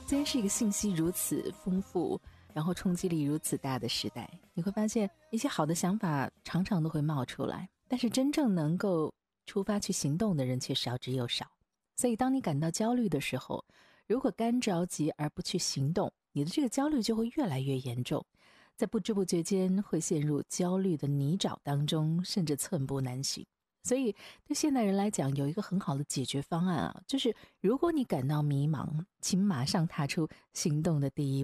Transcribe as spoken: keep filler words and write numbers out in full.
今天是一个信息如此丰富，然后冲击力如此大的时代，你会发现一些好的想法常常都会冒出来，但是真正能够出发去行动的人却少之又少。所以当你感到焦虑的时候，如果干着急而不去行动，你的这个焦虑就会越来越严重，在不知不觉间会陷入焦虑的泥沼当中，甚至寸步难行。所以对现代人来讲，有一个很好的解决方案啊，就是如果你感到迷茫，请马上踏出行动的第一